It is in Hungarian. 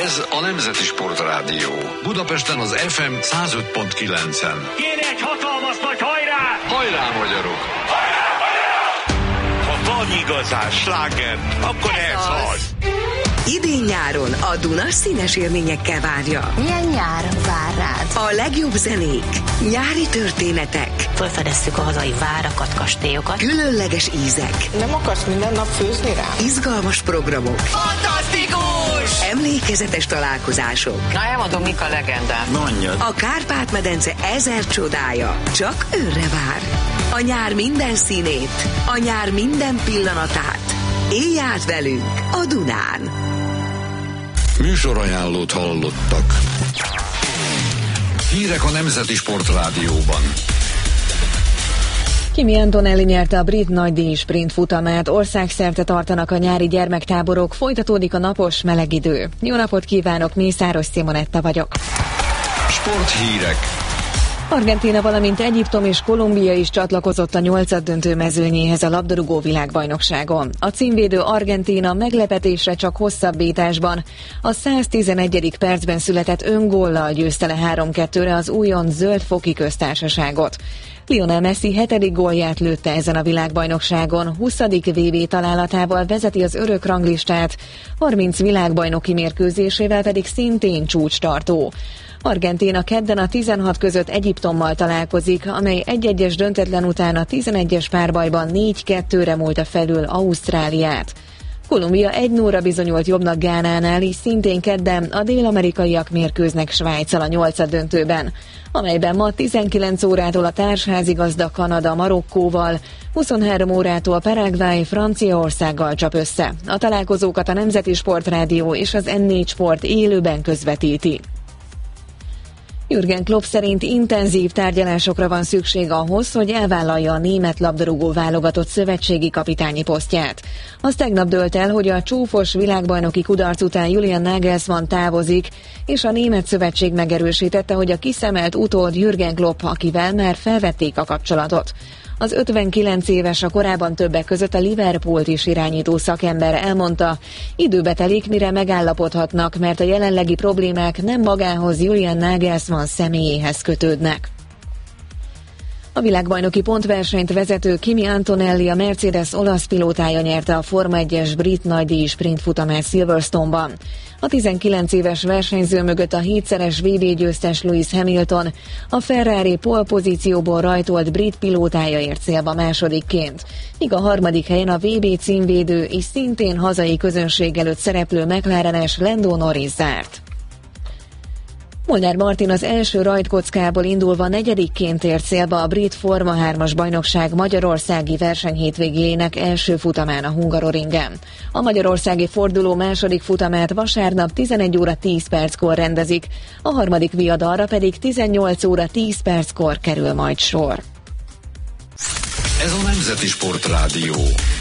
Ez a Nemzeti Sportrádió. Budapesten az FM 105.9-en. Kéne egy hatalmas nagy hajrá! Hajrá, magyarok! Hajrá, hajrá! Ha van igazán sláger, akkor ez az. Idén-nyáron a Duna színes élményekkel várja. Milyen nyár vár rád? A legjobb zenék, nyári történetek, Felfedeztük a hazai várakat, kastélyokat. különleges ízek, Nem akarsz minden nap főzni rá? izgalmas programok, Fantasztikus! emlékezetes találkozások. Na, elmondom, mik a legendák. Mondjad. A Kárpát-medence 1000 csodája csak őre vár. A nyár minden színét, a nyár minden pillanatát. Élj át velünk a Dunán! Műsorajánlót hallottak. Hírek a Nemzeti Sportrádióban. Kimi Antonelli nyerte a brit nagydíj sprint futamát, országszerte tartanak a nyári gyermektáborok, folytatódik a napos meleg idő. Jó napot kívánok, Mészáros Simonetta vagyok. Sporthírek. Argentína, valamint Egyiptom és Kolumbia is csatlakozott a 8-döntő mezőnyéhez a labdarúgó világbajnokságon. A címvédő Argentína meglepetésre csak hosszabbításban. A 111. percben született öngóllal győzte le 3-2-re az újonc Zöld-foki köztársaságot. Lionel Messi 7. gólját lőtte ezen a világbajnokságon, 20. VB találatával vezeti az örök ranglistát, 30 világbajnoki mérkőzésével pedig szintén csúcstartó. Argentína kedden a 16 között Egyiptommal találkozik, amely 1-1-es döntetlen után a 11-es párbajban 4-2-re múlta felül Ausztráliát. Kolumbia 1-0-ra bizonyult jobbnak Gánánál, így szintén kedden a dél-amerikaiak mérkőznek Svájccal a 8-döntőben, amelyben ma 19 órától a társházigazda Kanada Marokkóval, 23 órától Paraguay Franciaországgal csap össze. A találkozókat a Nemzeti Sportrádió és az N4 Sport élőben közvetíti. Jürgen Klopp szerint intenzív tárgyalásokra van szükség ahhoz, hogy elvállalja a német labdarúgó válogatott szövetségi kapitányi posztját. Az tegnap dőlt el, hogy a csúfos világbajnoki kudarc után Julian Nagelsmann távozik, és a német szövetség megerősítette, hogy a kiszemelt utód Jürgen Klopp, akivel már felvették a kapcsolatot. Az 59 éves, a korábban többek között a Liverpoolt is irányító szakember elmondta, időbe telik, mire megállapodhatnak, mert a jelenlegi problémák nem magához, Julian Nagelsmann személyéhez kötődnek. A világbajnoki pontversenyt vezető Kimi Antonelli, a Mercedes olasz pilótája nyerte a Forma 1-es brit nagydíj sprint futamát Silverstone-ban. A 19 éves versenyző mögött a 7-szeres VB győztes Lewis Hamilton, a Ferrari pole pozícióból rajtolt brit pilótája ért célba másodikként, míg a harmadik helyen a VB címvédő és szintén hazai közönség előtt szereplő McLarenes Lando Norris zárt. Molnár Martin az első rajtkockából indulva negyedikként ért célba a brit Forma 3-as bajnokság magyarországi versenyhétvégéjének első futamán a Hungaroringen. A magyarországi forduló második futamát vasárnap 11 óra 10 perckor rendezik, a harmadik viadalra pedig 18 óra 10 perckor kerül majd sor. Ez a Nemzeti Sportrádió.